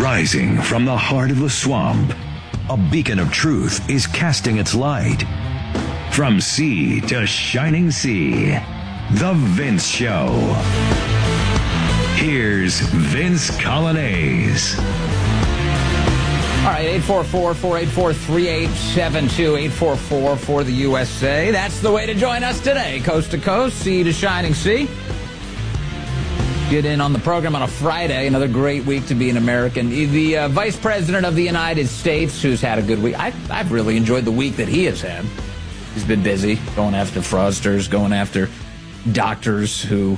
Rising from the heart of the swamp, a beacon of truth is casting its light. From sea to shining sea, The Vince Show. Here's Vince Coglianese. All right, 844-484-3872, 844 for the USA. That's the way to join us today. Coast to coast, sea to shining sea. Get in on the program on a Friday. Another great week to be an American. The Vice President of the United States, who's had a good week. I've really enjoyed the week that he has had. He's been busy going after fraudsters, going after doctors who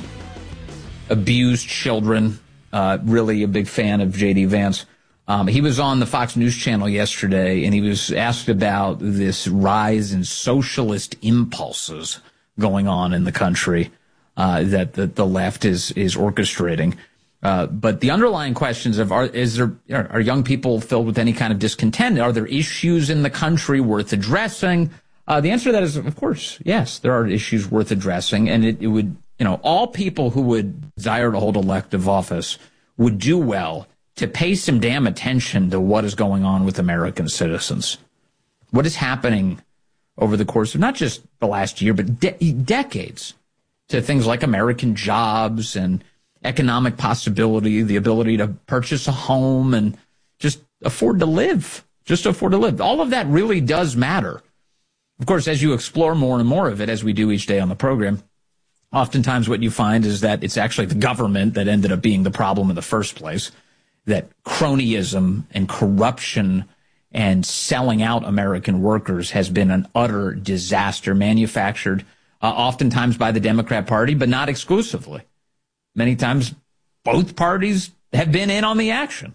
abuse children. Really a big fan of J.D. Vance. He was on the Fox News Channel yesterday, and he was asked about this rise in socialist impulses going on in the country that the left is orchestrating. But the underlying questions of are young people filled with any kind of discontent? Are there issues in the country worth addressing? The answer to that is, of course, yes, there are issues worth addressing, and it would, all people who would desire to hold elective office would do well to pay some damn attention to what is going on with American citizens. What is happening over the course of not just the last year, but decades, to things like American jobs and economic possibility, the ability to purchase a home and just afford to live, All of that really does matter. Of course, as you explore more and more of it, as we do each day on the program, oftentimes what you find is that it's actually the government that ended up being the problem in the first place, that cronyism and corruption and selling out American workers has been an utter disaster, manufactured oftentimes by the Democrat Party, but not exclusively. Many times both parties have been in on the action.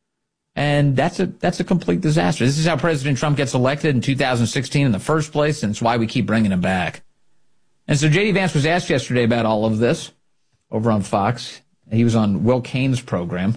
And that's a complete disaster. This is how President Trump gets elected in 2016 in the first place, and it's why we keep bringing him back. And so J.D. Vance was asked yesterday about all of this over on Fox. He was on Will Cain's program.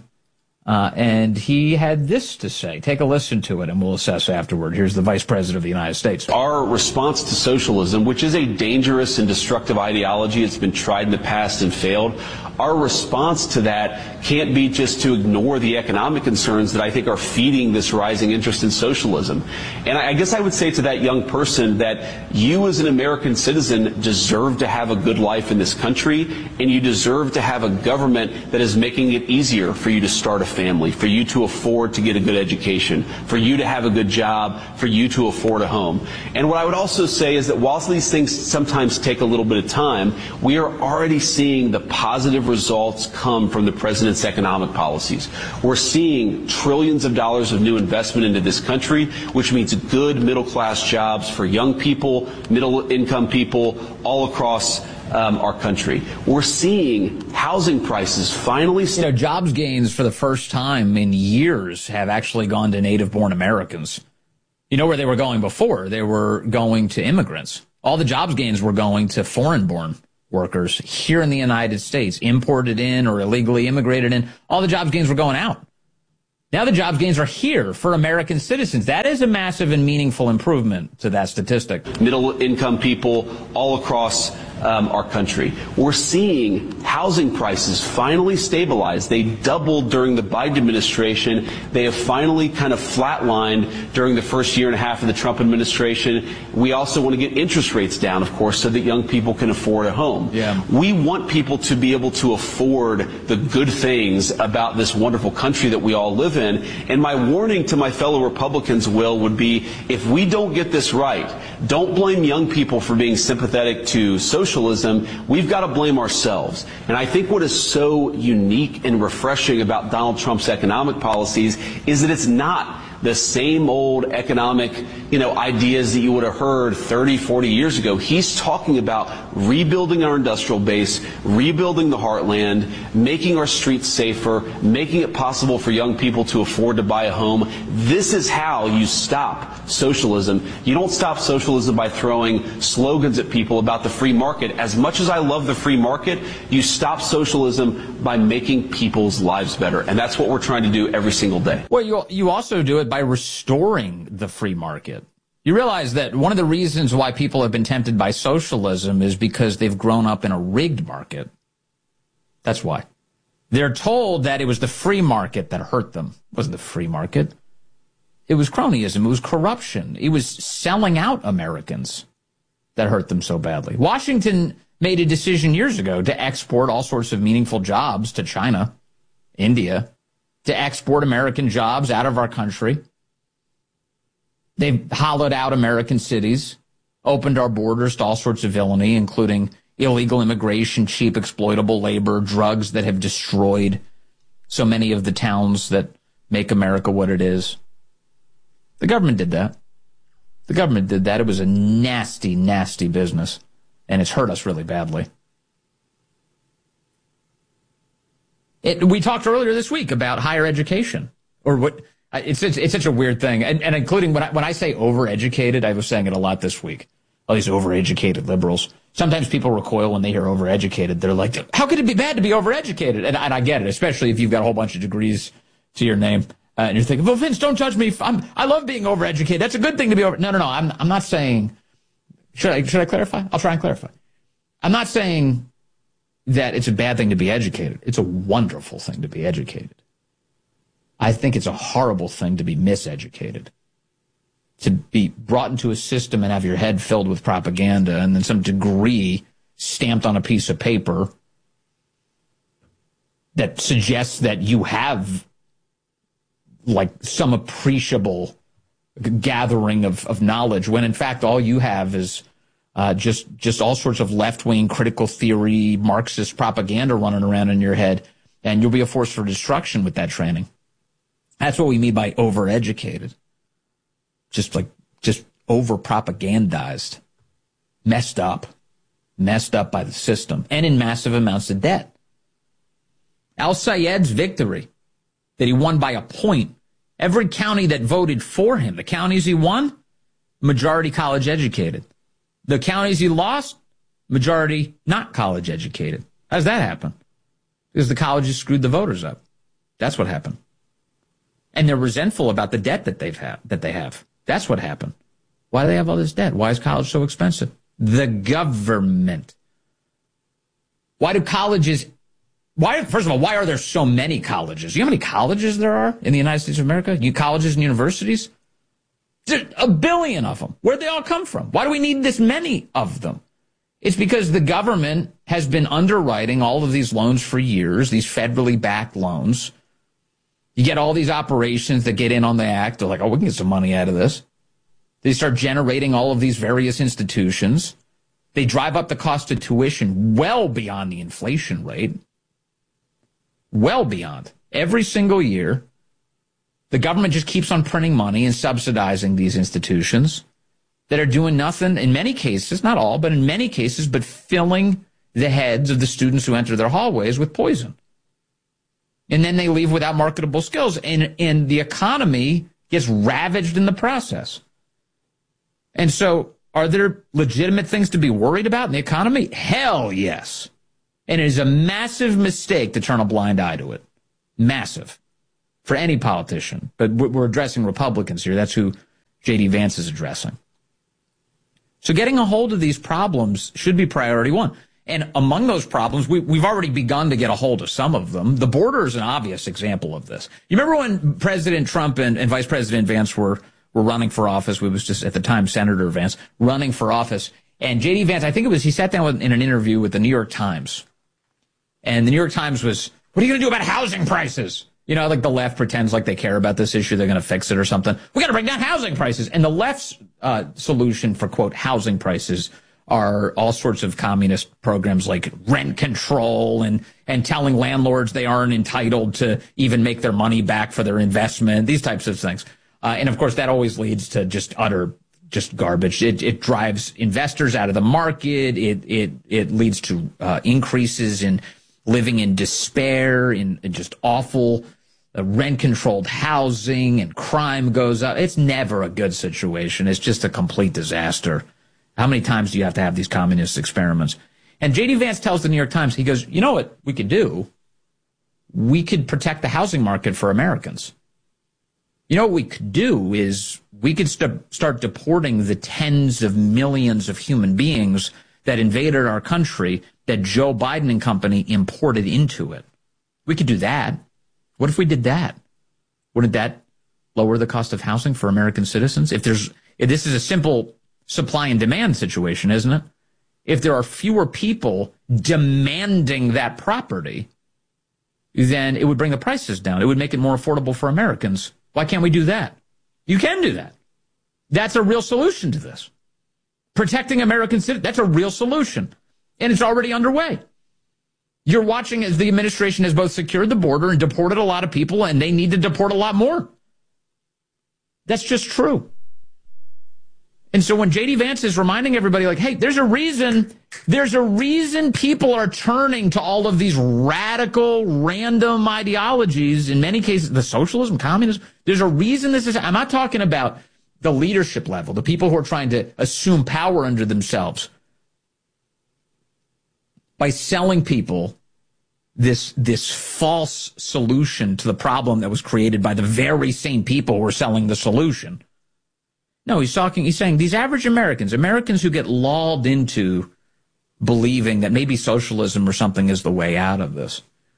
And he had this to say. Take a listen to it, and we'll assess afterward. Here's the Vice President of the United States. Our response to socialism, which is a dangerous and destructive ideology, it's been tried in the past and failed. Our response to that can't be just to ignore the economic concerns that I think are feeding this rising interest in socialism. And I guess I would say to that young person that you as an American citizen deserve to have a good life in this country, and you deserve to have a government that is making it easier for you to start a family, for you to afford to get a good education, for you to have a good job, for you to afford a home. And what I would also say is that whilst these things sometimes take a little bit of time, we are already seeing the positive results come from the president's economic policies. We're seeing trillions of dollars of new investment into this country, which means good middle-class jobs for young people, middle-income people all across our country. We're seeing housing prices finally... jobs gains for the first time in years have actually gone to native-born Americans. You know where they were going before? They were going to immigrants. All the jobs gains were going to foreign-born workers here in the United States, imported in or illegally immigrated in. All the jobs gains were going out. Now the jobs gains are here for American citizens. That is a massive and meaningful improvement to that statistic. Middle-income people all across our country. We're seeing housing prices finally stabilize. They doubled during the Biden administration. They have finally kind of flatlined during the first year and a half of the Trump administration. We also want to get interest rates down, of course, so that young people can afford a home. Yeah. We want people to be able to afford the good things about this wonderful country that we all live in. And my warning to my fellow Republicans, Will, would be if we don't get this right, don't blame young people for being sympathetic to socialism. We've got to blame ourselves. And I think what is so unique and refreshing about Donald Trump's economic policies is that it's not the same old economic, ideas that you would have heard 30, 40 years ago. He's talking about rebuilding our industrial base, rebuilding the heartland, making our streets safer, making it possible for young people to afford to buy a home. This is how you stop socialism. You don't stop socialism by throwing slogans at people about the free market. As much as I love the free market, you stop socialism by making people's lives better. And that's what we're trying to do every single day. Well, you also do it by restoring the free market. You realize that one of the reasons why people have been tempted by socialism is because they've grown up in a rigged market. That's why. They're told that it was the free market that hurt them. It wasn't the free market. It was cronyism. It was corruption. It was selling out Americans that hurt them so badly. Washington made a decision years ago to export all sorts of meaningful jobs to China, India, to export American jobs out of our country. They've hollowed out American cities, opened our borders to all sorts of villainy, including illegal immigration, cheap exploitable labor, drugs that have destroyed so many of the towns that make America what it is. The government did that. The government did that. It was a nasty, nasty business, and it's hurt us really badly. We talked earlier this week about higher education, or what. It's such a weird thing, and including when I say overeducated, I was saying it a lot this week. All these overeducated liberals. Sometimes people recoil when they hear overeducated. They're like, how could it be bad to be overeducated? And I get it, especially if you've got a whole bunch of degrees to your name. And you're thinking, well, Vince, don't judge me. I love being overeducated. That's a good thing to be over. No. I'm not saying. Should I clarify? I'll try and clarify. I'm not saying that it's a bad thing to be educated. It's a wonderful thing to be educated. I think it's a horrible thing to be miseducated. To be brought into a system and have your head filled with propaganda and then some degree stamped on a piece of paper that suggests that you have like some appreciable gathering of knowledge, when in fact all you have is just all sorts of left-wing critical theory, Marxist propaganda running around in your head, and you'll be a force for destruction with that training. That's what we mean by overeducated. Just over-propagandized, messed up by the system, and in massive amounts of debt. Al-Sayed's victory, that he won by a point, every county that voted for him, the counties he won, majority college educated. The counties he lost, majority not college educated. How does that happen? Because the colleges screwed the voters up. That's what happened. And they're resentful about the debt that they have. That's what happened. Why do they have all this debt? Why is college so expensive? The government. First of all, why are there so many colleges? You know how many colleges there are in the United States of America? Colleges and universities? There's 1 billion of them. Where'd they all come from? Why do we need this many of them? It's because the government has been underwriting all of these loans for years, these federally backed loans. You get all these operations that get in on the act. They're like, oh, we can get some money out of this. They start generating all of these various institutions. They drive up the cost of tuition well beyond the inflation rate. Well beyond. Every single year, the government just keeps on printing money and subsidizing these institutions that are doing nothing, in many cases, not all, but in many cases, but filling the heads of the students who enter their hallways with poison. And then they leave without marketable skills, and the economy gets ravaged in the process. And so, are there legitimate things to be worried about in the economy? Hell yes. And it is a massive mistake to turn a blind eye to it. Massive. For any politician. But we're addressing Republicans here. That's who J.D. Vance is addressing. So getting a hold of these problems should be priority one. And among those problems, we've already begun to get a hold of some of them. The border is an obvious example of this. You remember when President Trump and Vice President Vance were running for office? We was just, at the time, Senator Vance, running for office. And J.D. Vance, I think it was, he sat down in an interview with the New York Times. And the New York Times was, what are you going to do about housing prices? You know, like the left pretends like they care about this issue. They're going to fix it or something. We got to bring down housing prices. And the left's solution for, quote, housing prices are all sorts of communist programs like rent control and telling landlords they aren't entitled to even make their money back for their investment, these types of things. And of course, that always leads to just garbage. It drives investors out of the market. It leads to increases in living in despair, in just awful rent-controlled housing, and crime goes up. It's never a good situation. It's just a complete disaster. How many times do you have to have these communist experiments? And J.D. Vance tells the New York Times, he goes, you know what we could do? We could protect the housing market for Americans. You know what we could do is we could start deporting the tens of millions of human beings that invaded our country that Joe Biden and company imported into it. We could do that. What if we did that? Wouldn't that lower the cost of housing for American citizens? If this is a simple supply and demand situation, isn't it? If there are fewer people demanding that property, then it would bring the prices down. It would make it more affordable for Americans. Why can't we do that? You can do that. That's a real solution to this. Protecting American citizens, that's a real solution. And it's already underway. You're watching as the administration has both secured the border and deported a lot of people, and they need to deport a lot more. That's just true. And so when J.D. Vance is reminding everybody, like, hey, there's a reason people are turning to all of these radical, random ideologies, in many cases, the socialism, communism. There's a reason this is. I'm not talking about the leadership level, the people who are trying to assume power under themselves by selling people this false solution to the problem that was created by the very same people who are selling the solution. No, he's saying these average Americans who get lulled into believing that maybe socialism or something is the way out of this.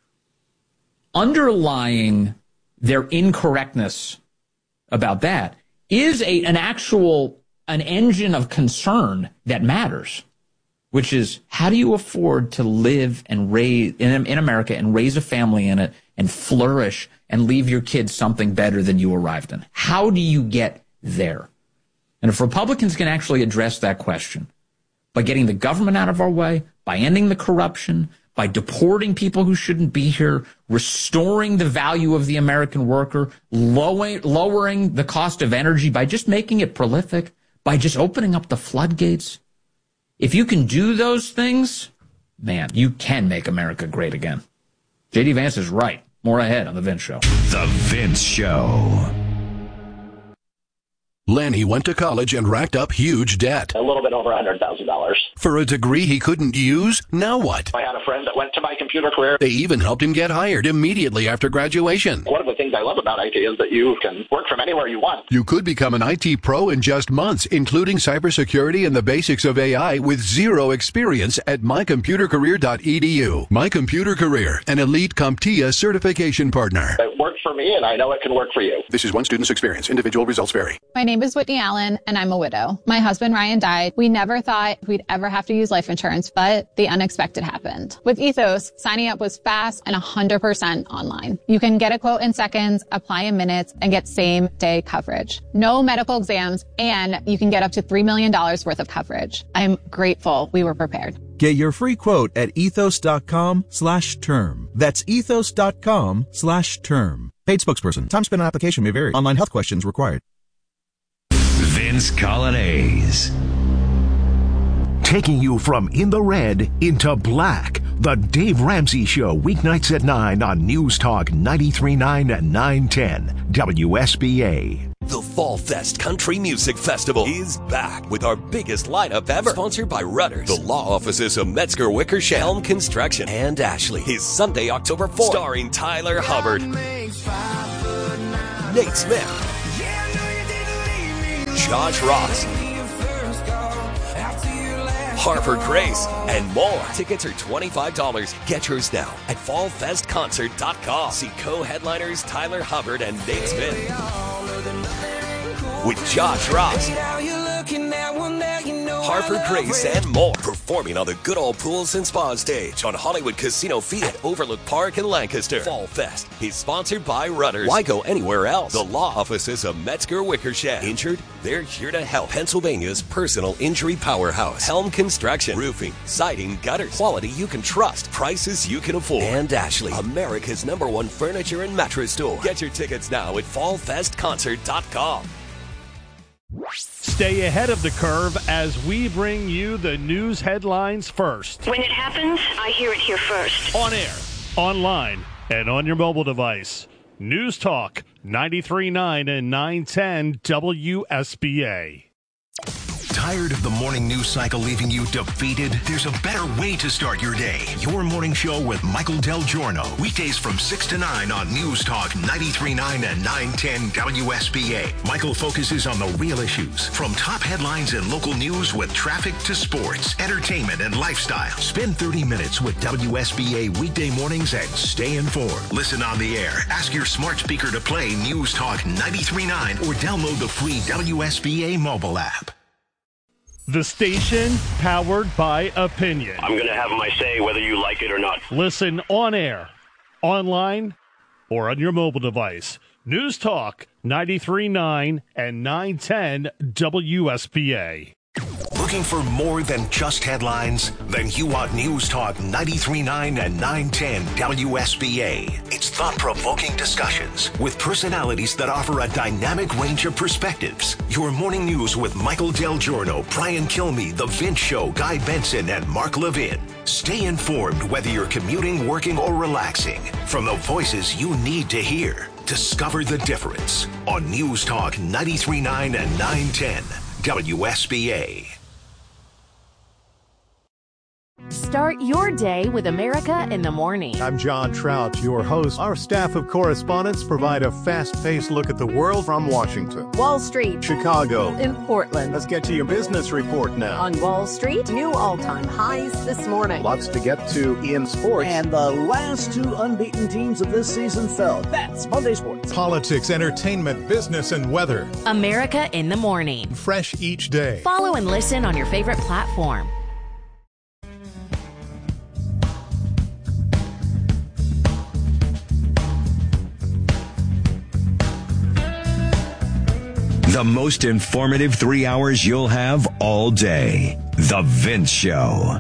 Underlying their incorrectness about that is an engine of concern that matters, which is how do you afford to live and raise in America and raise a family in it and flourish and leave your kids something better than you arrived in? How do you get there? And if Republicans can actually address that question by getting the government out of our way, by ending the corruption, by deporting people who shouldn't be here, restoring the value of the American worker, lowering the cost of energy by just making it prolific, by just opening up the floodgates. If you can do those things, man, you can make America great again. J.D. Vance is right. More ahead on The Vince Show. The Vince Show. Lenny went to college and racked up huge debt. A little bit over $100,000. For a degree he couldn't use? Now what? I had a friend that went to My Computer Career. They even helped him get hired immediately after graduation. One of the things I love about IT is that you can work from anywhere you want. You could become an IT pro in just months, including cybersecurity and the basics of AI with zero experience at mycomputercareer.edu. My Computer Career, an elite CompTIA certification partner. It worked for me, and I know it can work for you. This is one student's experience. Individual results vary. My name is Whitney Allen, and I'm a widow. My husband, Ryan, died. We never thought we'd ever have to use life insurance, but the unexpected happened. With Ethos, signing up was fast and 100% online. You can get a quote in seconds, apply in minutes, and get same-day coverage. No medical exams, and you can get up to $3 million worth of coverage. I'm grateful we were prepared. Get your free quote at ethos.com/term. That's ethos.com/term. Paid spokesperson. Time spent on application may vary. Online health questions required. Vince Coglianese. Taking you from in the red into black. The Dave Ramsey Show, weeknights at 9 on News Talk 93.9 and 910 WSBA. The Fall Fest Country Music Festival is back with our biggest lineup ever. Sponsored by Rudders, the law offices of Metzger Wickersham, Helm Construction, and Ashley. Is Sunday, October 4th. Starring Tyler Hubbard, Nate Smith, Josh Ross, Harper Grace, and more. Tickets are $25. Get yours now at fallfestconcert.com. See co-headliners Tyler Hubbard and Nate Smith with Josh Ross, Harper Grace, and more. Performing on the Good Old Pools and Spa stage on Hollywood Casino Feet at Overlook Park in Lancaster. Fall Fest is sponsored by Rudders. Why go anywhere else? The law offices of Metzger Wickersham. Injured? They're here to help. Pennsylvania's personal injury powerhouse. Helm Construction. Roofing, siding, gutters. Quality you can trust. Prices you can afford. And Ashley, America's #1 furniture and mattress store. Get your tickets now at fallfestconcert.com. Stay ahead of the curve as we bring you the news headlines first. When it happens, I hear it here first. On air, online, and on your mobile device. News Talk 93.9 and 910 WSBA. Tired of the morning news cycle leaving you defeated? There's a better way to start your day. Your morning show with Michael Del Giorno. Weekdays from 6 to 9 on News Talk 93.9 and 910 WSBA. Michael focuses on the real issues, from top headlines and local news with traffic to sports, entertainment, and lifestyle. Spend 30 minutes with WSBA weekday mornings and stay informed. Listen on the air. Ask your smart speaker to play News Talk 93.9 or download the free WSBA mobile app. The station powered by opinion. I'm going to have my say whether you like it or not. Listen on air, online, or on your mobile device. News Talk 93.9 and 910 WSBA. Looking for more than just headlines? Then you want News Talk 93.9 and 910 WSBA. It's thought-provoking discussions with personalities that offer a dynamic range of perspectives. Your morning news with Michael Del Giorno, Brian Kilmeade, The Vince Show, Guy Benson, and Mark Levin. Stay informed whether you're commuting, working, or relaxing. From the voices you need to hear, discover the difference on News Talk 93.9 and 910 WSBA. Start your day with America in the Morning. I'm John Trout, your host. Our staff of correspondents provide a fast-paced look at the world from Washington, Wall Street, Chicago, and Portland. Let's get to your business report now. On Wall Street, new all-time highs this morning. Lots to get to in sports. And the last two unbeaten teams of this season fell. That's Monday Sports. Politics, entertainment, business, and weather. America in the Morning. Fresh each day. Follow and listen on your favorite platform. The most informative 3 hours you'll have all day. The Vince Show.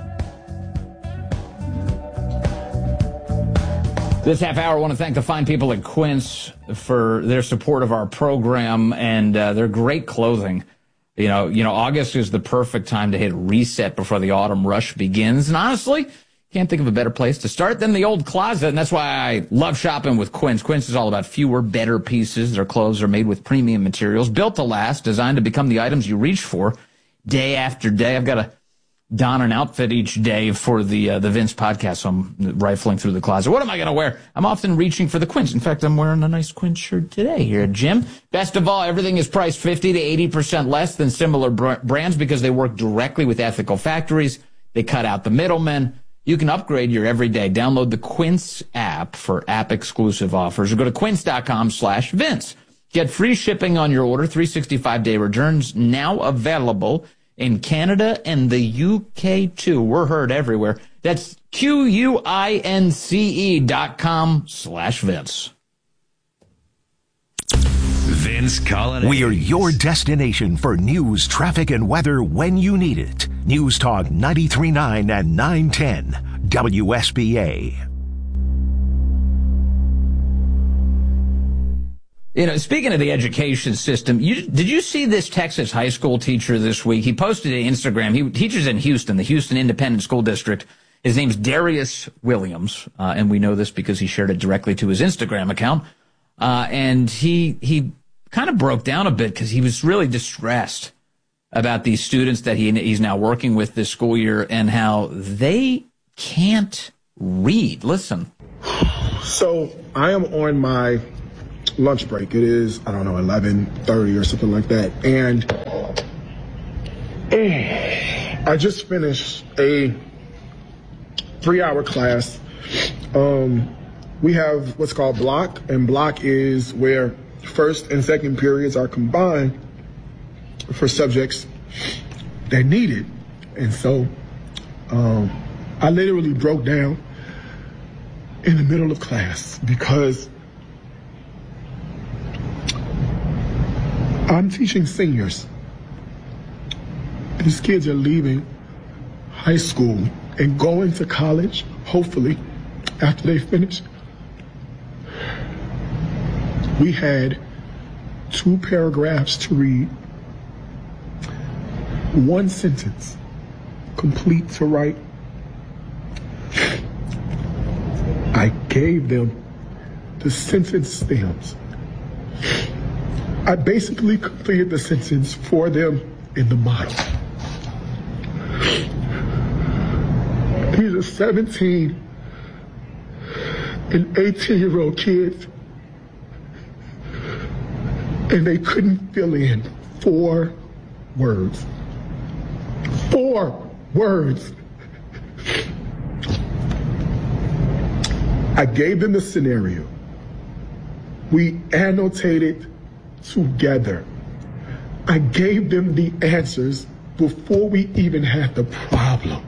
This half hour, I want to thank the fine people at Quince for their support of our program and their great clothing. You know, August is the perfect time to hit reset before the autumn rush begins. And honestly, can't think of a better place to start than the old closet, and that's why I love shopping with Quince. Quince is all about fewer, better pieces. Their clothes are made with premium materials, built to last, designed to become the items you reach for day after day. I've got to don an outfit each day for the Vince podcast, so I'm rifling through the closet. What am I going to wear? I'm often reaching for the Quince. In fact, I'm wearing a nice Quince shirt today here at Jim. Best of all, everything is priced 50 to 80% less than similar brands because they work directly with ethical factories. They cut out the middlemen. You can upgrade your everyday. Download the Quince app for app-exclusive offers or go to quince.com/Vince. Get free shipping on your order, 365-day returns now available in Canada and the UK too. We're heard everywhere. That's QUINCE.com/Vince. Vince Collins. We are your destination for news, traffic, and weather when you need it. News Talk 93.9 and 910 WSBA. You know, speaking of the education system, did you see this Texas high school teacher this week? He posted to Instagram. He teaches in Houston, the Houston Independent School District. His name's Darius Williams, and we know this because he shared it directly to his Instagram account. And he kind of broke down a bit because he was really distressed about these students that he's now working with this school year and how they can't read. Listen. So I am on my lunch break. It is, 11:30 or something like that. And I just finished a 3-hour class. We have what's called block, and block is where first and second periods are combined for subjects that need it. And so I literally broke down in the middle of class because I'm teaching seniors. These kids are leaving high school and going to college, hopefully, after they finish. We had 2 paragraphs to read, 1 sentence complete to write. I gave them the sentence stems. I basically completed the sentence for them in the model. the 17 and 18-year-old kids, and they couldn't fill in 4 words. 4 words. I gave them the scenario. We annotated together. I gave them the answers before we even had the problem.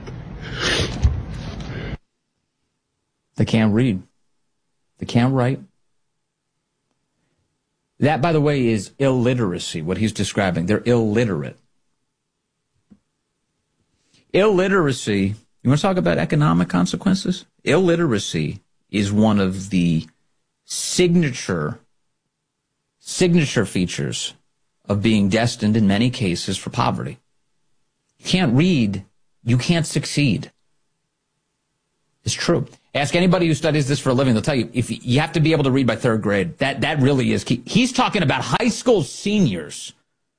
They can't read. They can't write. That, by the way, is illiteracy, what he's describing. They're illiterate. Illiteracy, you want to talk about economic consequences? Illiteracy is one of the signature features of being destined in many cases for poverty. You can't read, you can't succeed. It's true. Ask anybody who studies this for a living, they'll tell you, if you have to be able to read by 3rd grade. That really is key. He's talking about high school seniors.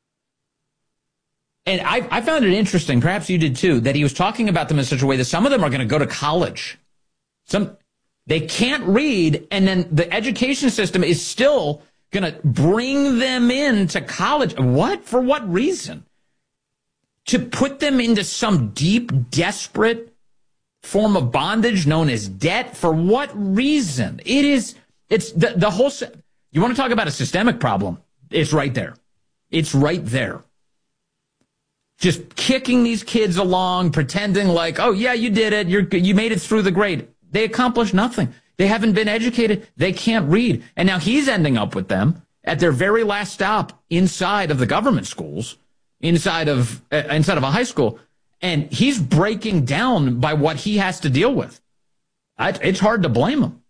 And I found it interesting, perhaps you did too, that he was talking about them in such a way that some of them are going to go to college. They can't read, and then the education system is still going to bring them into college. What? For what reason? To put them into some deep, desperate form of bondage known as debt? For what reason? It's the whole, you want to talk about a systemic problem? It's right there. It's right there. Just kicking these kids along, pretending like, oh yeah, you did it. You made it through the grade. They accomplished nothing. They haven't been educated. They can't read. And now he's ending up with them at their very last stop inside of the government schools, inside of a high school. And he's breaking down by what he has to deal with. It's hard to blame him.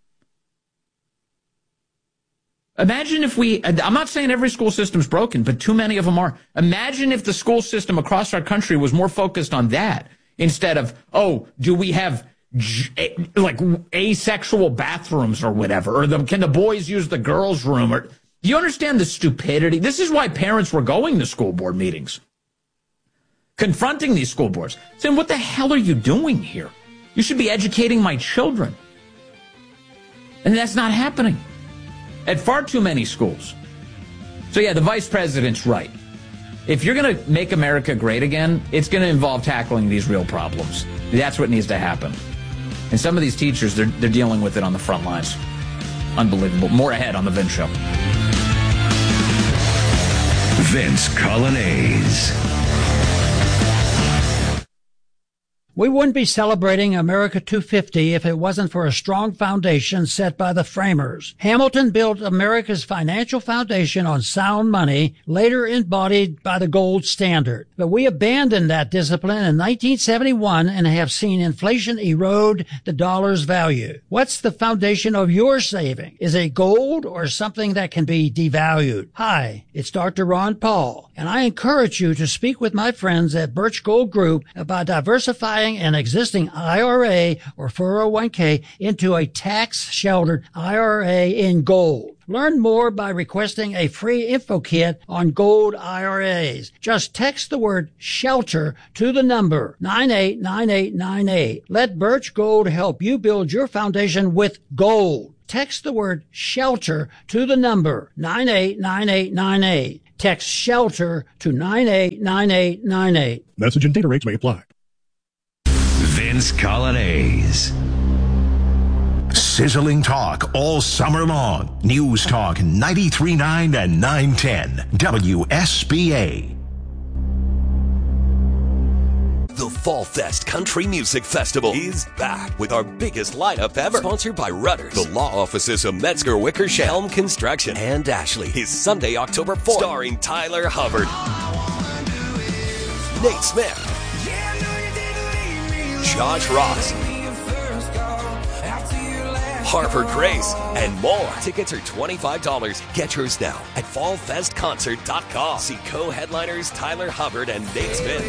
Imagine if I'm not saying every school system's broken, but too many of them are. Imagine if the school system across our country was more focused on that instead of, oh, do we have like asexual bathrooms or whatever? Or can the boys use the girls' room? Or do you understand the stupidity? This is why parents were going to school board meetings, confronting these school boards, saying, what the hell are you doing here? You should be educating my children. And that's not happening at far too many schools. So yeah, the vice president's right. If you're going to make America great again, it's going to involve tackling these real problems. That's what needs to happen. And some of these teachers, they're dealing with it on the front lines. Unbelievable. More ahead on The Vince Show. Vince Colonnese. We wouldn't be celebrating America 250 if it wasn't for a strong foundation set by the framers. Hamilton built America's financial foundation on sound money, later embodied by the gold standard. But we abandoned that discipline in 1971 and have seen inflation erode the dollar's value. What's the foundation of your saving? Is it gold or something that can be devalued? Hi, it's Dr. Ron Paul, and I encourage you to speak with my friends at Birch Gold Group about diversifying an existing IRA or 401k into a tax-sheltered IRA in gold. Learn more by requesting a free info kit on gold IRAs. Just text the word SHELTER to the number 989898. Let Birch Gold help you build your foundation with gold. Text the word SHELTER to the number 989898. Text SHELTER to 989898. Message and data rates may apply. Vince Colonnese. Sizzling talk all summer long. News Talk 93.9 and 910 WSBA. The Fall Fest Country Music Festival is back with our biggest lineup ever. Sponsored by Rudders, the law offices of Metzger Wickersham, Helm Construction, and Ashley. Is Sunday, October 4th. Starring Tyler Hubbard, Nate Smith, Josh Ross, Harper Grace, and more. Tickets are $25. Get yours now at fallfestconcert.com. See co-headliners Tyler Hubbard and Nate Smith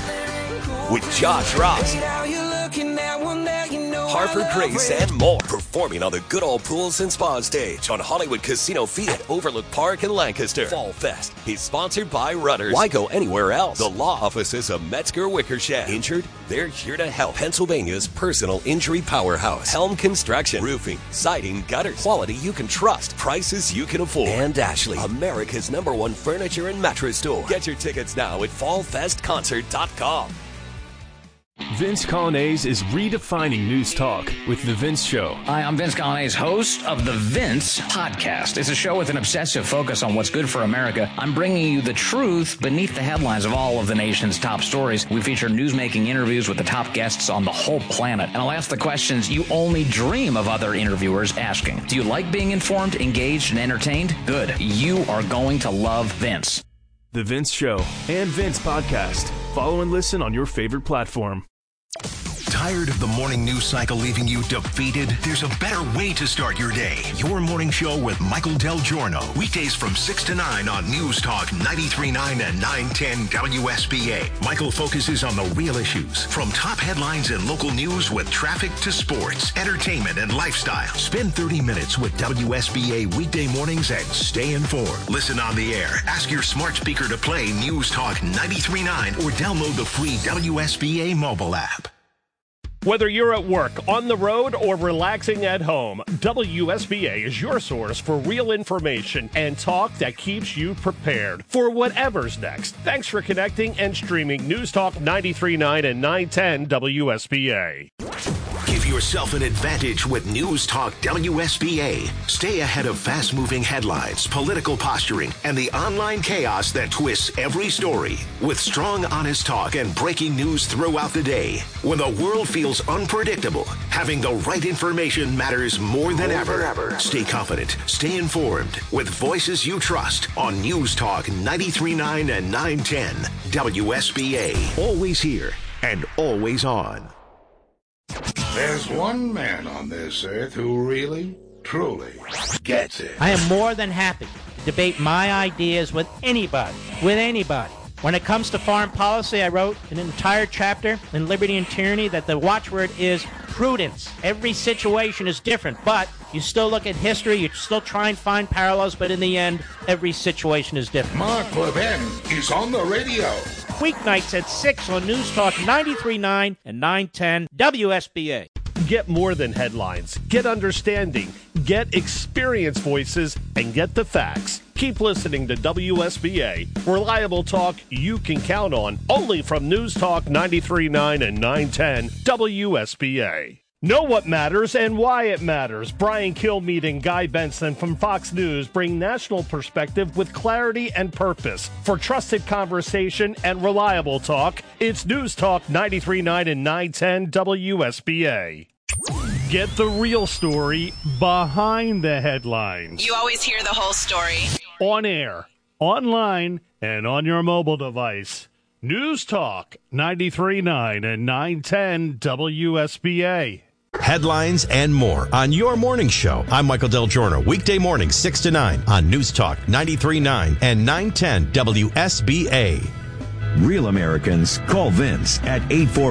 with Josh Ross, Harper Grace, and more. performing on the good old pools and spa stage on Hollywood Casino Feet at Overlook Park in Lancaster. Fall Fest is sponsored by Rudders. Why go anywhere else? The law offices of Metzger Wickersham. Injured? They're here to help. Pennsylvania's personal injury powerhouse. Helm Construction. Roofing, siding, gutters. Quality you can trust. Prices you can afford. And Ashley, America's #1 furniture and mattress store. Get your tickets now at fallfestconcert.com. Vince Colonnese is redefining news talk with The Vince Show. Hi, I'm Vince Colonnese, host of The Vince Podcast. It's a show with an obsessive focus on what's good for America. I'm bringing you the truth beneath the headlines of all of the nation's top stories. We feature news-making interviews with the top guests on the whole planet. And I'll ask the questions you only dream of other interviewers asking. Do you like being informed, engaged, and entertained? Good. You are going to love Vince. The Vince Show and Vince Podcast. Follow and listen on your favorite platform. Tired of the morning news cycle leaving you defeated? There's a better way to start your day. Your morning show with Michael Del Giorno. Weekdays from 6 to 9 on News Talk 93.9 and 910 WSBA. Michael focuses on the real issues, from top headlines and local news with traffic to sports, entertainment, and lifestyle. Spend 30 minutes with WSBA weekday mornings and stay informed. Listen on the air. Ask your smart speaker to play News Talk 93.9 or download the free WSBA mobile app. Whether you're at work, on the road, or relaxing at home, WSBA is your source for real information and talk that keeps you prepared for whatever's next. Thanks for connecting and streaming News Talk 93.9 and 910 WSBA. Give yourself an advantage with News Talk WSBA. Stay ahead of fast-moving headlines, political posturing, and the online chaos that twists every story. With strong, honest talk and breaking news throughout the day. When the world feels unpredictable, having the right information matters more than ever. Stay confident, stay informed, with voices you trust on News Talk 93.9 and 910 WSBA. Always here and always on. There's one man on this earth who really, truly gets it. I am more than happy to debate my ideas with anybody. When it comes to foreign policy, I wrote an entire chapter in Liberty and Tyranny that the watchword is prudence. Every situation is different, but you still look at history, you still try and find parallels, but in the end, every situation is different. Mark Levin is on the radio. Weeknights at 6 on News Talk 93.9 and 910 WSBA. Get more than headlines. Get understanding. Get experienced voices and get the facts. Keep listening to WSBA. Reliable talk you can count on. Only from News Talk 93.9 and 910 WSBA. Know what matters and why it matters. Brian Kilmeade and Guy Benson from Fox News bring national perspective with clarity and purpose. For trusted conversation and reliable talk, it's News Talk 93.9 and 910 WSBA. Get the real story behind the headlines. You always hear the whole story. On air, online, and on your mobile device. News Talk 93.9 and 910 WSBA. Headlines and more on your morning show. I'm Michael Del Giorno. Weekday mornings 6 to 9 on News Talk 93.9 and 910 WSBA. Real Americans call Vince at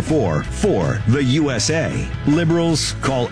844-4-THE-USA. Liberals call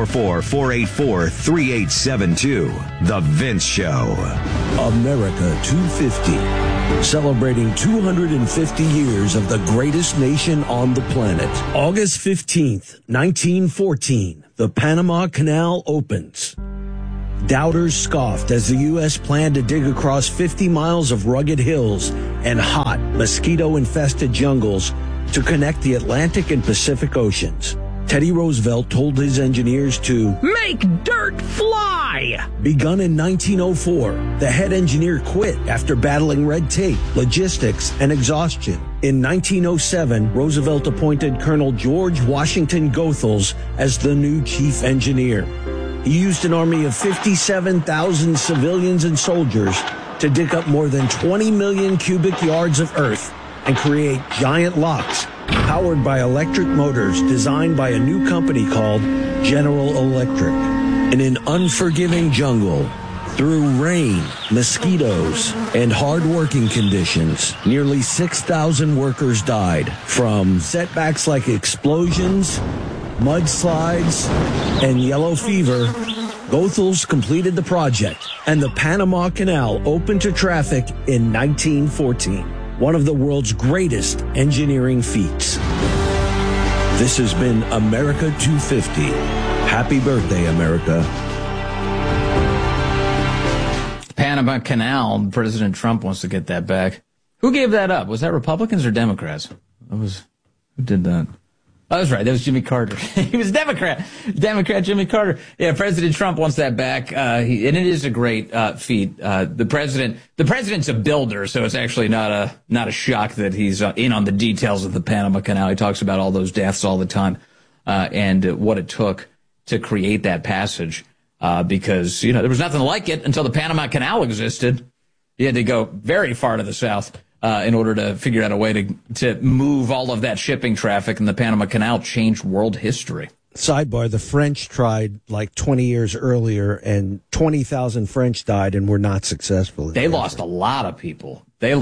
844-484-3872. The Vince Show. America 250. Celebrating 250 years of the greatest nation on the planet. August 15th, 1914, the Panama Canal opens. Doubters scoffed as the U.S. planned to dig across 50 miles of rugged hills and hot, mosquito-infested jungles to connect the Atlantic and Pacific Oceans. Teddy Roosevelt told his engineers to make dirt fly. Begun in 1904, the head engineer quit after battling red tape, logistics, and exhaustion. In 1907, Roosevelt appointed Colonel George Washington Goethals as the new chief engineer. He used an army of 57,000 civilians and soldiers to dig up more than 20 million cubic yards of earth and create giant locks powered by electric motors designed by a new company called General Electric. In an unforgiving jungle, through rain, mosquitoes, and hard working conditions, nearly 6,000 workers died from setbacks like explosions, mudslides, and yellow fever, Goethals completed the project, and the Panama Canal opened to traffic in 1914, one of the world's greatest engineering feats. This has been America 250. Happy birthday, America. Panama Canal, President Trump wants to get that back. Who gave that up? Was that Republicans or Democrats? Who did that? Oh, that's right. That was Jimmy Carter. He was Democrat Jimmy Carter. Yeah, President Trump wants that back. And it is a great feat. The president's a builder, so it's actually not a shock that he's in on the details of the Panama Canal. He talks about all those deaths all the time, and what it took to create that passage. Because, there was nothing like it until the Panama Canal existed. You had to go very far to the south in order to figure out a way to move all of that shipping traffic, and the Panama Canal changed world history. Sidebar, the French tried like 20 years earlier, and 20,000 French died and were not successful. They lost a lot of people.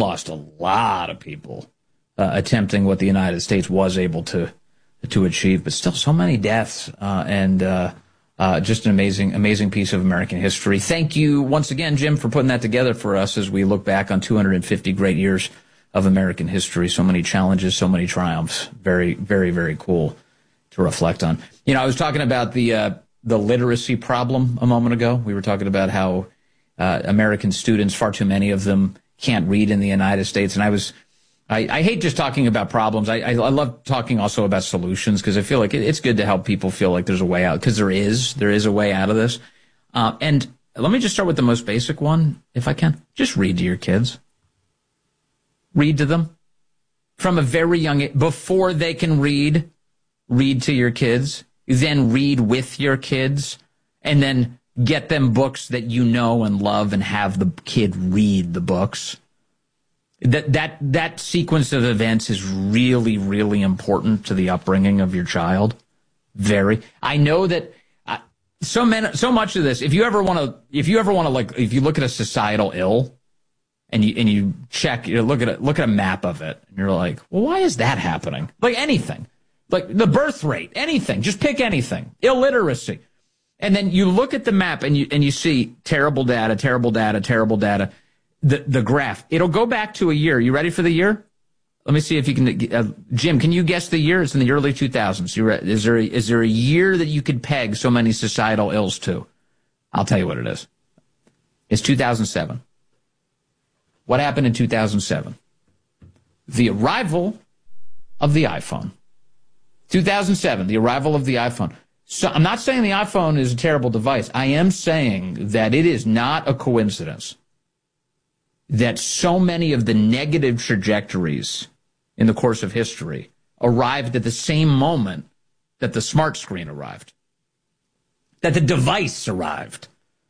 Attempting what the United States was able to achieve, but still so many deaths, and just an amazing piece of American history. Thank you once again, Jim, for putting that together for us as we look back on 250 great years of American history. So many challenges, so many triumphs. Very, very, very cool to reflect on. I was talking about the literacy problem a moment ago. We were talking about how American students, far too many of them, can't read in the United States. And I hate just talking about problems. I love talking also about solutions, because I feel like it's good to help people feel like there's a way out, because there is a way out of this. And let me just start with the most basic one, if I can. Just read to your kids. Read to them from a very young age. Before they can read to your kids, then read with your kids, and then get them books that you know and love, and have the kid read the books. That sequence of events is really, really important to the upbringing of your child. Very. I know that so much of this. If you look at a societal ill, and you check, look at a map of it, and you're like, well, why is that happening? Like anything, like the birth rate, anything. Just pick anything. Illiteracy, and then you look at the map, and you see terrible data. The graph, it'll go back to a year. You ready for the year? Let me see if you can, Jim, can you guess the year? It's in the early 2000s. Is there a year that you could peg so many societal ills to? I'll tell you what it is. It's 2007. What happened in 2007? The arrival of the iPhone. 2007, the arrival of the iPhone. So I'm not saying the iPhone is a terrible device. I am saying that it is not a coincidence that so many of the negative trajectories in the course of history arrived at the same moment that the smart screen arrived, that the device arrived.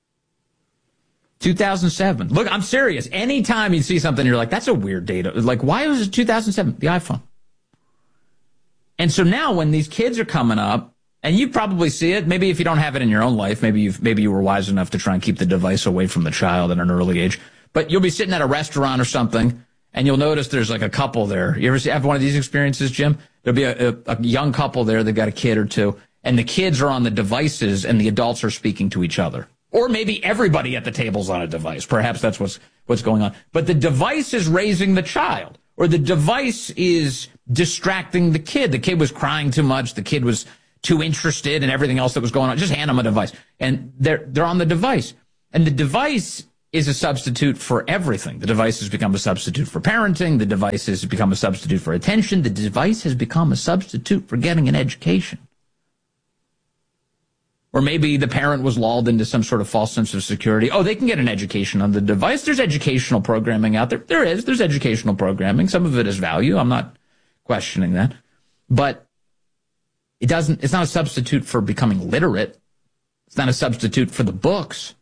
2007. Look, I'm serious. Anytime you see something, you're like, that's a weird date. Like, why was it 2007? The iPhone. And so now when these kids are coming up, and you probably see it, maybe if you don't have it in your own life, maybe you were wise enough to try and keep the device away from the child at an early age. But you'll be sitting at a restaurant or something, and you'll notice there's like a couple there. You ever have one of these experiences, Jim? There'll be a young couple there. They've got a kid or two, and the kids are on the devices, and the adults are speaking to each other. Or maybe everybody at the table's on a device. Perhaps that's what's going on. But the device is raising the child, or the device is distracting the kid. The kid was crying too much. The kid was too interested in everything else that was going on. Just hand them a device. And they're on the device. And the device is a substitute for everything. The device has become a substitute for parenting. The device has become a substitute for attention. The device has become a substitute for getting an education. Or maybe the parent was lulled into some sort of false sense of security. Oh, they can get an education on the device. There's educational programming out there. There's educational programming. Some of it is value. I'm not questioning that. But it's not a substitute for becoming literate. It's not a substitute for the books.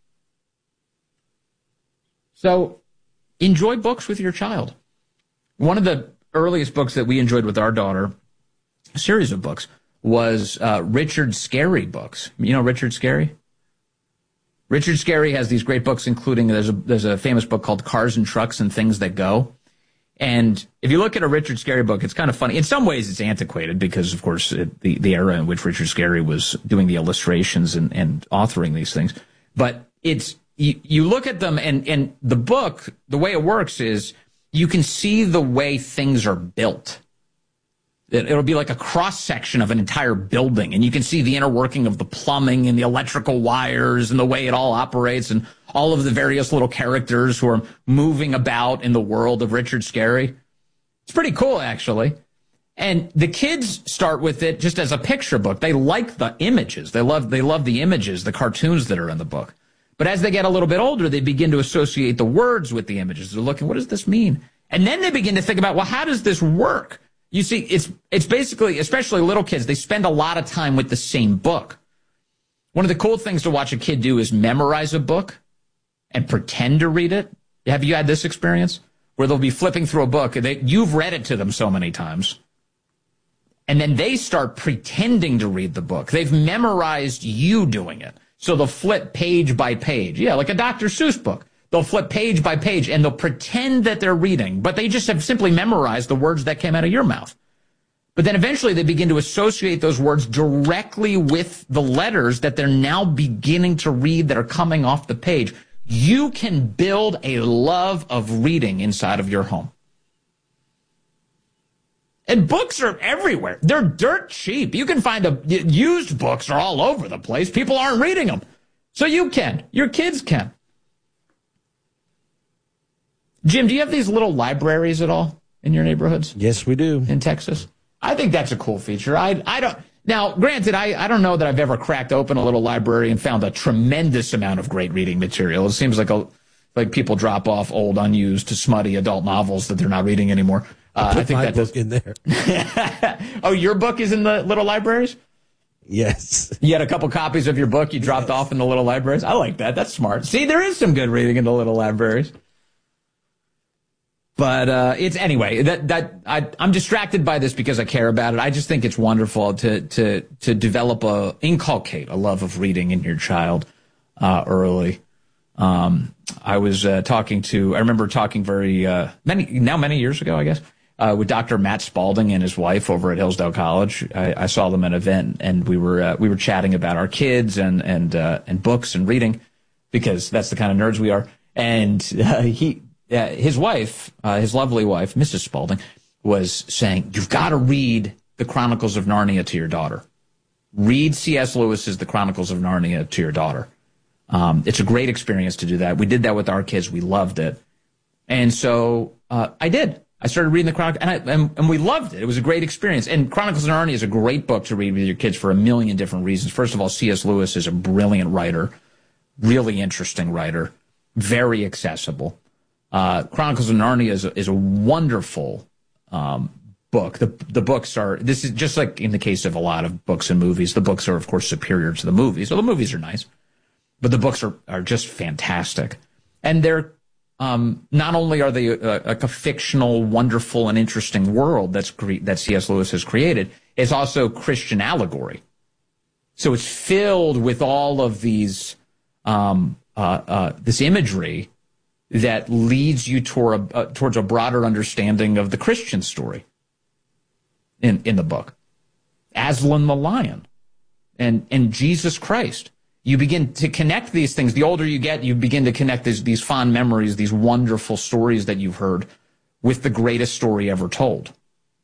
So enjoy books with your child. One of the earliest books that we enjoyed with our daughter, a series of books, was Richard Scarry books. You know Richard Scarry? Richard Scarry has these great books, including there's a famous book called Cars and Trucks and Things That Go. And if you look at a Richard Scarry book, it's kind of funny. In some ways, it's antiquated because, of course, the era in which Richard Scarry was doing the illustrations and authoring these things. But it's you look at them, and the book, the way it works is you can see the way things are built. It'll be like a cross-section of an entire building, and you can see the inner working of the plumbing and the electrical wires and the way it all operates and all of the various little characters who are moving about in the world of Richard Scarry. It's pretty cool, actually. And the kids start with it just as a picture book. They like the images. They love the images, the cartoons that are in the book. But as they get a little bit older, they begin to associate the words with the images. They're looking, what does this mean? And then they begin to think about, well, how does this work? You see, it's basically, especially little kids, they spend a lot of time with the same book. One of the cool things to watch a kid do is memorize a book and pretend to read it. Have you had this experience? Where they'll be flipping through a book, you've read it to them so many times, and then they start pretending to read the book. They've memorized you doing it. So they'll flip page by page. Yeah, like a Dr. Seuss book. They'll flip page by page, and they'll pretend that they're reading, but they just have simply memorized the words that came out of your mouth. But then eventually they begin to associate those words directly with the letters that they're now beginning to read that are coming off the page. You can build a love of reading inside of your home. And books are everywhere. They're dirt cheap. You can find used books are all over the place. People aren't reading them. So you can. Your kids can. Jim, do you have these little libraries at all in your neighborhoods? Yes, we do. In Texas? I think that's a cool feature. I don't. Now, granted, I don't know that I've ever cracked open a little library and found a tremendous amount of great reading material. It seems like people drop off old, unused, smutty adult novels that they're not reading anymore. I think my book in there. Oh, your book is in the little libraries? Yes. You had a couple copies of your book you dropped off in the little libraries? I like that. That's smart. See, there is some good reading in the little libraries. But it's anyway. I'm distracted by this because I care about it. I just think it's wonderful to inculcate a love of reading in your child early. I was I remember talking many years ago, I guess, with Dr. Matt Spalding and his wife over at Hillsdale College. I saw them at an event, and we were chatting about our kids and books and reading, because that's the kind of nerds we are. And his wife, his lovely wife, Mrs. Spalding, was saying, you've got to read the Chronicles of Narnia to your daughter. Read C.S. Lewis's The Chronicles of Narnia to your daughter. It's a great experience to do that. We did that with our kids. We loved it. And so I did. I started reading the Chronicles, and we loved it. It was a great experience. And Chronicles of Narnia is a great book to read with your kids for a million different reasons. First of all, C.S. Lewis is a brilliant writer, really interesting writer, very accessible. Chronicles of Narnia is a wonderful book. The books are, this is just like in the case of a lot of books and movies, the books are, of course, superior to the movies. So the movies are nice, but the books are just fantastic. And they're, not only are they a fictional, wonderful, and interesting world that C.S. Lewis has created, it's also Christian allegory. So it's filled with all of these, this imagery that leads you towards a broader understanding of the Christian story in the book. Aslan the lion and Jesus Christ. You begin to connect these things. The older you get, you begin to connect these fond memories, these wonderful stories that you've heard with the greatest story ever told.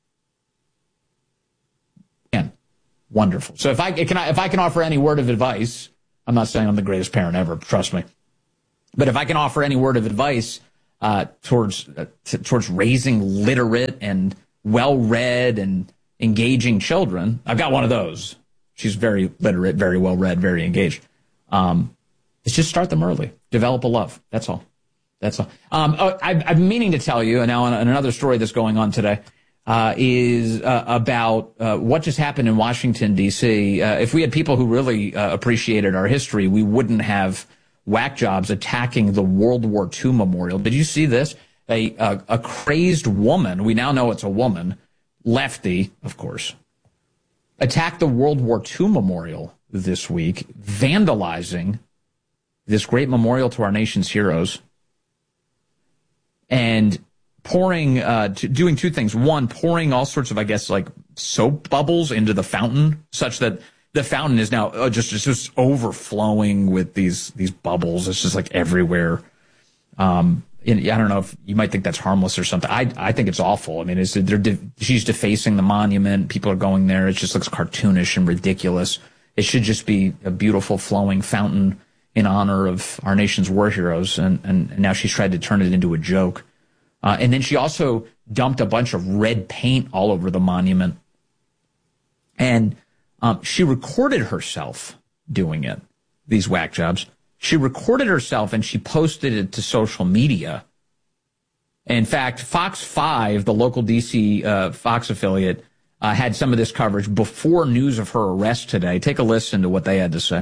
And wonderful. So if I can offer any word of advice, I'm not saying I'm the greatest parent ever, trust me. But if I can offer any word of advice towards raising literate and well-read and engaging children, I've got one of those. She's very literate, very well-read, very engaged. It's just start them early. Develop a love. That's all. That's all. I've been meaning to tell you, and now on another story that's going on today, is about what just happened in Washington, D.C. If we had people who really appreciated our history, we wouldn't have whack jobs attacking the World War II memorial. Did you see this? A crazed woman, we now know it's a woman, lefty, of course, attacked the World War II memorial this week, vandalizing this great memorial to our nation's heroes, and pouring, doing two things. One, pouring all sorts of, I guess, like soap bubbles into the fountain, such that the fountain is now just overflowing with these bubbles. It's just like everywhere. I don't know if you might think that's harmless or something. I think it's awful. I mean, she's defacing the monument. People are going there. It just looks cartoonish and ridiculous. It should just be a beautiful flowing fountain in honor of our nation's war heroes. And now she's tried to turn it into a joke. And then she also dumped a bunch of red paint all over the monument. And she recorded herself doing it, these whack jobs. She recorded herself and she posted it to social media. In fact, Fox 5, the local D.C. Fox affiliate, had some of this coverage before news of her arrest today. Take a listen to what they had to say.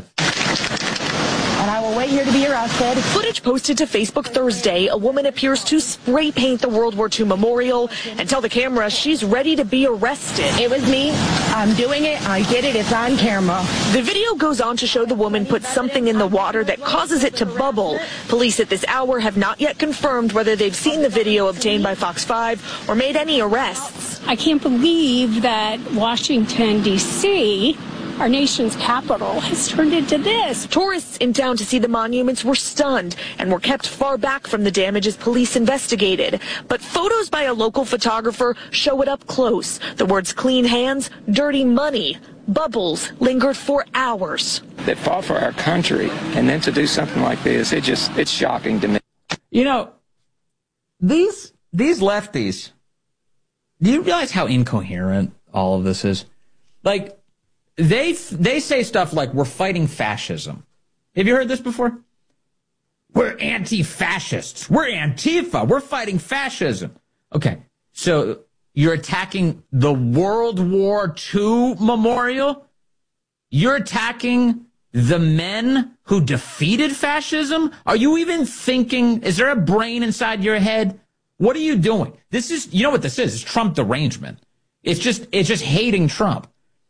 And I will wait here to be arrested. Footage posted to Facebook Thursday. A woman appears to spray paint the World War II memorial and tell the camera she's ready to be arrested. It was me. I'm doing it. I did it. It's on camera. The video goes on to show the woman put something in the water that causes it to bubble. Police at this hour have not yet confirmed whether they've seen the video obtained by Fox 5 or made any arrests. I can't believe that Washington, D.C., our nation's capital, has turned into this. Tourists in town to see the monuments were stunned and were kept far back from the damage as police investigated. But photos by a local photographer show it up close. The words clean hands, dirty money, bubbles lingered for hours. That fought for our country, and then to do something like this, it's shocking to me. You know, these lefties, do you realize how incoherent all of this is? Like, They say stuff like, we're fighting fascism. Have you heard this before? We're anti-fascists. We're Antifa. We're fighting fascism. Okay, so you're attacking the World War II memorial? You're attacking the men who defeated fascism? Are you even thinking, is there a brain inside your head? What are you doing? This is, you know what this is? It's Trump derangement. It's just hating Trump.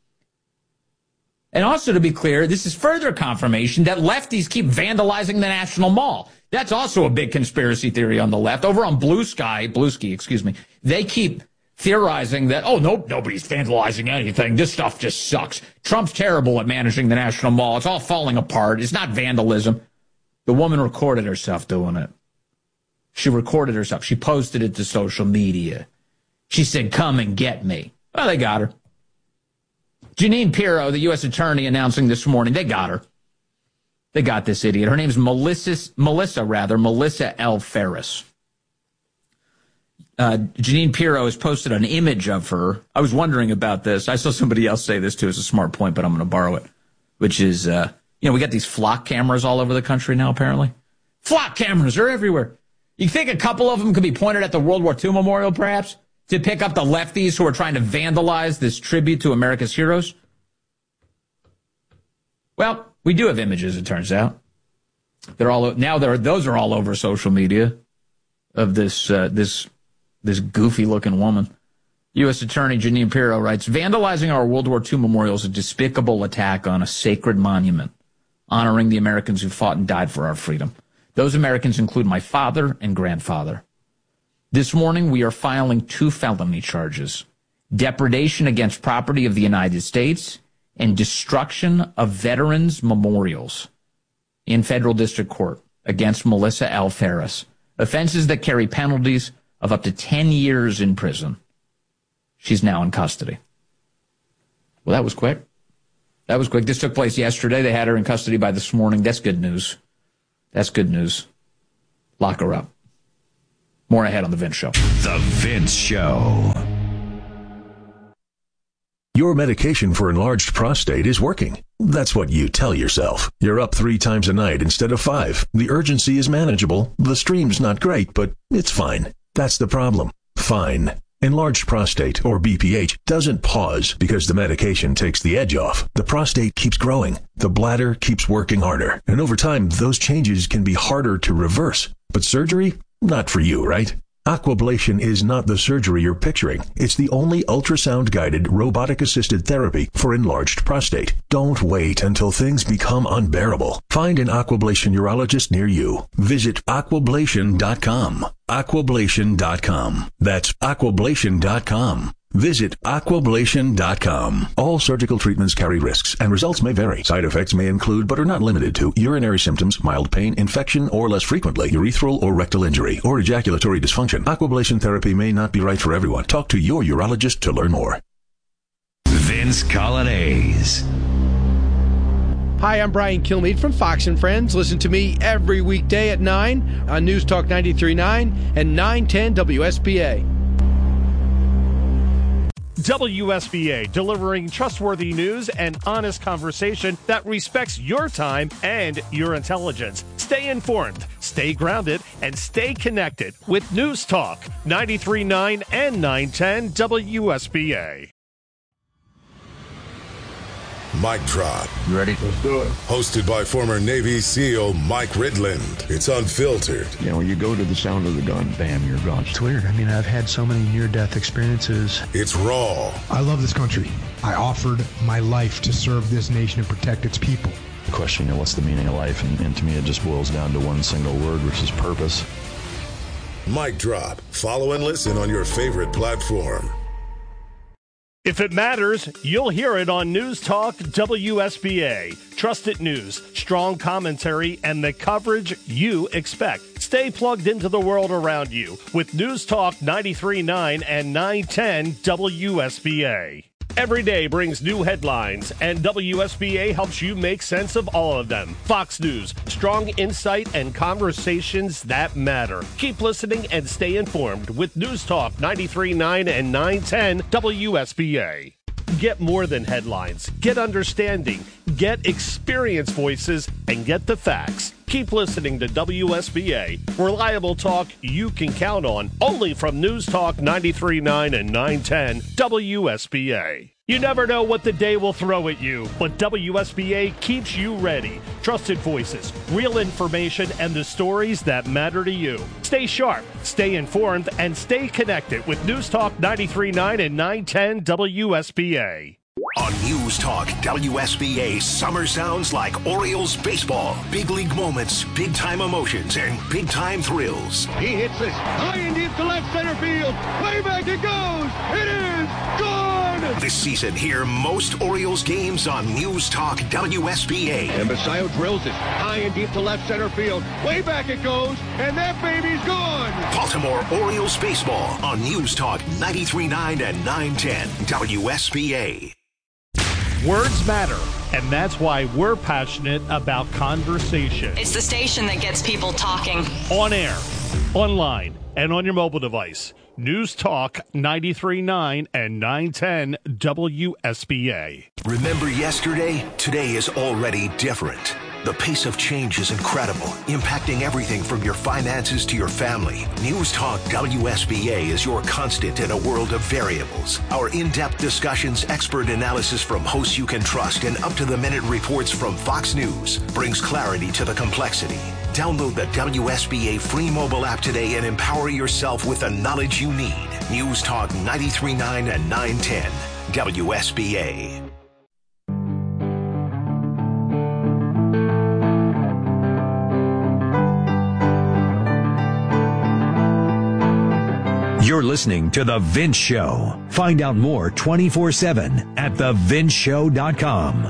And also, to be clear, this is further confirmation that lefties keep vandalizing the National Mall. That's also a big conspiracy theory on the left. Over on Bluesky, they keep theorizing that, nobody's vandalizing anything. This stuff just sucks. Trump's terrible at managing the National Mall. It's all falling apart. It's not vandalism. The woman recorded herself doing it. She recorded herself. She posted it to social media. She said, come and get me. Well, they got her. Jeanine Pirro, the U.S. attorney, announcing this morning, they got her. They got this idiot. Her name's Melissa L. Ferris. Jeanine Pirro has posted an image of her. I was wondering about this. I saw somebody else say this too. It's a smart point, but I'm going to borrow it, which is, we got these flock cameras all over the country now, apparently. Flock cameras are everywhere. You think a couple of them could be pointed at the World War II memorial, perhaps? To pick up the lefties who are trying to vandalize this tribute to America's heroes? Well, we do have images, it turns out. Those are all over social media of this goofy-looking woman. U.S. Attorney Jeanine Pirro writes, vandalizing our World War II memorial is a despicable attack on a sacred monument, honoring the Americans who fought and died for our freedom. Those Americans include my father and grandfather. This morning, we are filing 2 felony charges, depredation against property of the United States and destruction of veterans' memorials in federal district court against Melissa L. Ferris, offenses that carry penalties of up to 10 years in prison. She's now in custody. Well, that was quick. This took place yesterday. They had her in custody by this morning. That's good news. Lock her up. More ahead on The Vince Show. The Vince Show. Your medication for enlarged prostate is working. That's what you tell yourself. You're up 3 times a night instead of 5. The urgency is manageable. The stream's not great, but it's fine. That's the problem. Fine. Enlarged prostate, or BPH, doesn't pause because the medication takes the edge off. The prostate keeps growing. The bladder keeps working harder. And over time, those changes can be harder to reverse. But surgery? Not for you, right? Aquablation is not the surgery you're picturing. It's the only ultrasound-guided, robotic-assisted therapy for enlarged prostate. Don't wait until things become unbearable. Find an Aquablation urologist near you. Visit aquablation.com. Aquablation.com. That's aquablation.com. Visit aquablation.com. All surgical treatments carry risks, and results may vary. Side effects may include, but are not limited to, urinary symptoms, mild pain, infection, or less frequently, urethral or rectal injury, or ejaculatory dysfunction. Aquablation therapy may not be right for everyone. Talk to your urologist to learn more. Vince Colonnese. Hi, I'm Brian Kilmeade from Fox & Friends. Listen to me every weekday at 9 on News Talk 93.9 and 910 WSBA. WSBA, delivering trustworthy news and honest conversation that respects your time and your intelligence. Stay informed, stay grounded, and stay connected with News Talk 93.9 and 910 WSBA. Mic Drop. You ready? Let's do it. Hosted by former Navy SEAL Mike Ridland. It's unfiltered. You know, when you go to the sound of the gun, bam, you're gone. It's weird. I mean, I've had so many near-death experiences. It's raw. I love this country. I offered my life to serve this nation and protect its people. The question, what's the meaning of life? And to me, it just boils down to one single word, which is purpose. Mic Drop. Follow and listen on your favorite platform. If it matters, you'll hear it on News Talk WSBA. Trusted news, strong commentary, and the coverage you expect. Stay plugged into the world around you with News Talk 93.9 and 910 WSBA. Every day brings new headlines, and WSBA helps you make sense of all of them. Fox News, strong insight and conversations that matter. Keep listening and stay informed with News Talk 93.9 and 910 WSBA. Get more than headlines. Get understanding. Get experienced voices and get the facts. Keep listening to WSBA, reliable talk you can count on, only from News Talk 93.9 and 910 WSBA. You never know what the day will throw at you, but WSBA keeps you ready. Trusted voices, real information, and the stories that matter to you. Stay sharp, stay informed, and stay connected with News Talk 93.9 and 910 WSBA. On News Talk WSBA, summer sounds like Orioles baseball. Big league moments, big-time emotions, and big-time thrills. He hits this high and deep to left center field. Way back it goes. It is gone. This season, hear most Orioles games on News Talk WSBA. And Basayo drills it high and deep to left center field. Way back it goes, and that baby's gone. Baltimore Orioles baseball on News Talk 93.9 and 910 WSBA. Words matter, and that's why we're passionate about conversation. It's the station that gets people talking. On air, online, and on your mobile device. News Talk 93.9 and 910 WSBA. Remember yesterday? Today is already different. The pace of change is incredible, impacting everything from your finances to your family. News Talk WSBA is your constant in a world of variables. Our in-depth discussions, expert analysis from hosts you can trust, and up-to-the-minute reports from Fox News brings clarity to the complexity. Download the WSBA free mobile app today and empower yourself with the knowledge you need. News Talk 93.9 and 910 WSBA. You're listening to The Vince Show. Find out more 24/7 at thevinceshow.com.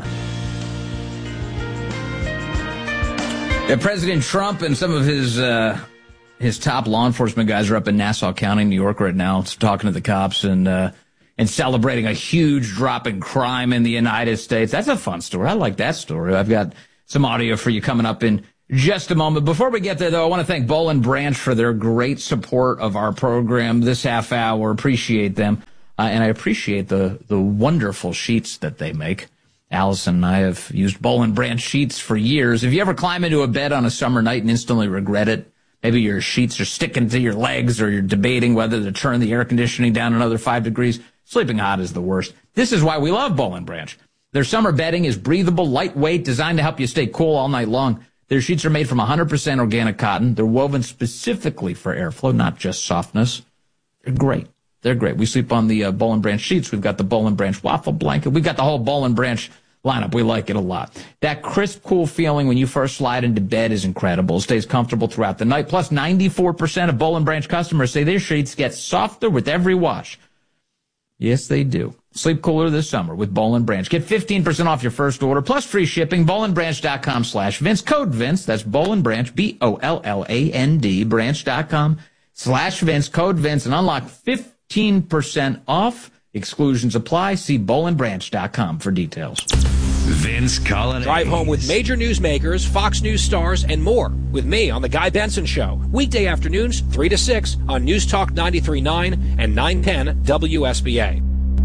President Trump and some of his top law enforcement guys are up in Nassau County, New York right now, talking to the cops and celebrating a huge drop in crime in the United States. That's a fun story. I like that story. I've got some audio for you coming up in just a moment. Before we get there, though, I want to thank Boll & Branch for their great support of our program this half hour. Appreciate them. And I appreciate the wonderful sheets that they make. Allison and I have used Boll & Branch sheets for years. If you ever climb into a bed on a summer night and instantly regret it, maybe your sheets are sticking to your legs or you're debating whether to turn the air conditioning down another 5 degrees, sleeping hot is the worst. This is why we love Boll & Branch. Their summer bedding is breathable, lightweight, designed to help you stay cool all night long. Their sheets are made from 100% organic cotton. They're woven specifically for airflow, not just softness. They're great. They're great. We sleep on the Boll & Branch sheets. We've got the Boll & Branch waffle blanket. We've got the whole Boll & Branch lineup. We like it a lot. That crisp, cool feeling when you first slide into bed is incredible. It stays comfortable throughout the night. Plus, 94% of Boll & Branch customers say their sheets get softer with every wash. Yes, they do. Sleep cooler this summer with Boll & Branch. Get 15% off your first order, plus free shipping. BollandBranch.com/Vince. Code Vince. That's Boll & Branch, BOLLAND, branch.com/Vince. Code Vince, and unlock 15% off. Exclusions apply. See BollandBranch.com for details. Vince Coglianese. Drive home with major newsmakers, Fox News stars, and more with me on The Guy Benson Show. Weekday afternoons, 3 to 6 on News Talk 93.9 and 910 WSBA.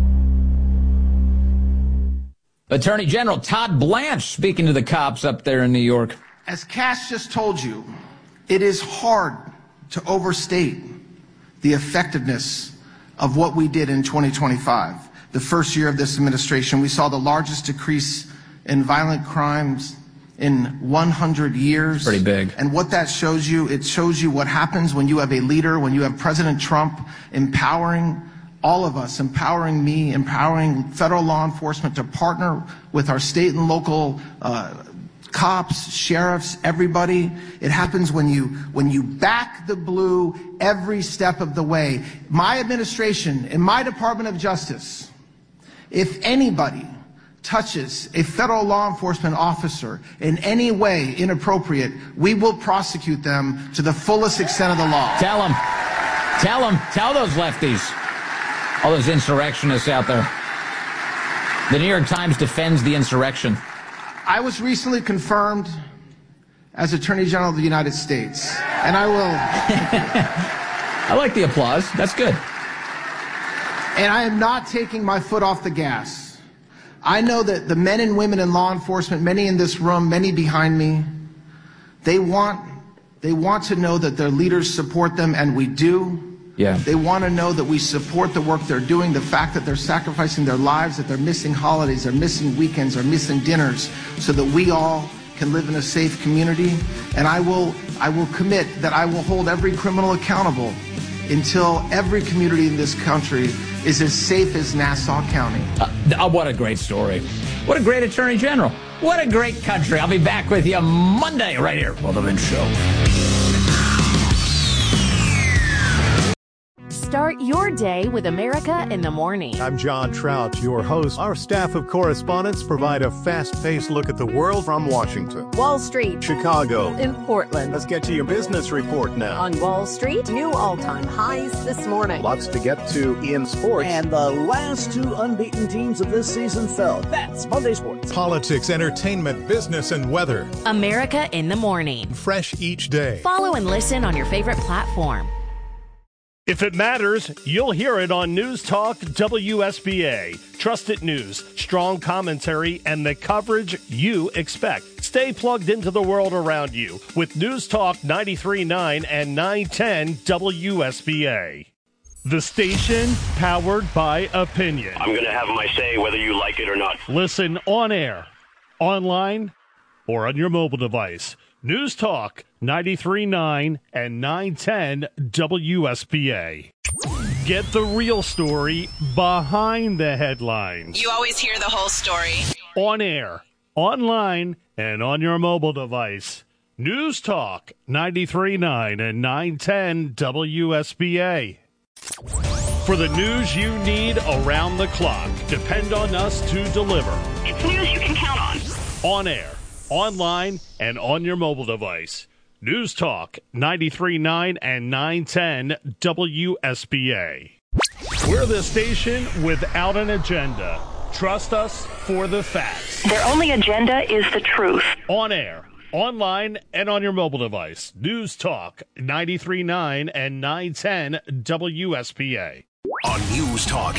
Attorney General Todd Blanche speaking to the cops up there in New York. As Cass just told you, it is hard to overstate the effectiveness of what we did in 2025. The first year of this administration, we saw the largest decrease in violent crimes in 100 years. Pretty big. And what that shows you, it shows you what happens when you have a leader, when you have President Trump empowering all of us, empowering me, empowering federal law enforcement to partner with our state and local cops, sheriffs, everybody. It happens when you back the blue every step of the way. My administration and my Department of Justice, if anybody touches a federal law enforcement officer in any way inappropriate, we will prosecute them to the fullest extent of the law. Tell those lefties, all those insurrectionists out there. The New York Times defends the insurrection. I was recently confirmed as Attorney General of the United States, and I will... I like the applause. That's good. And I am not taking my foot off the gas. I know that the men and women in law enforcement, many in this room, many behind me, they want to know that their leaders support them, and we do. Yeah. They want to know that we support the work they're doing, the fact that they're sacrificing their lives, that they're missing holidays, they're missing weekends, they're missing dinners, so that we all can live in a safe community. And I will commit that I will hold every criminal accountable until every community in this country is as safe as Nassau County. What a great story. What a great Attorney General. What a great country. I'll be back with you Monday right here on The Vince Show. Start your day with America in the Morning. I'm John Trout, your host. Our staff of correspondents provide a fast-paced look at the world from Washington, Wall Street, Chicago, and Portland. Let's get to your business report now. On Wall Street, new all-time highs this morning. Lots to get to in sports. And the last two unbeaten teams of this season fell. That's Monday Sports. Politics, entertainment, business, and weather. America in the Morning. Fresh each day. Follow and listen on your favorite platform. If it matters, you'll hear it on News Talk WSBA. Trusted news, strong commentary, and the coverage you expect. Stay plugged into the world around you with News Talk 93.9 and 910 WSBA. The station powered by opinion. I'm going to have my say whether you like it or not. Listen on air, online, or on your mobile device. News Talk 93.9 and 910 WSBA. Get the real story behind the headlines. You always hear the whole story. On air, online, and on your mobile device. News Talk 93.9 and 910 WSBA. For the news you need around the clock, depend on us to deliver. It's news you can count on. On air, online, and on your mobile device. News Talk 93.9 and 910 WSBA. We're the station without an agenda. Trust us for the facts. Their only agenda is the truth. On air, online, and on your mobile device. News Talk 93.9 and 910 WSBA. On News Talk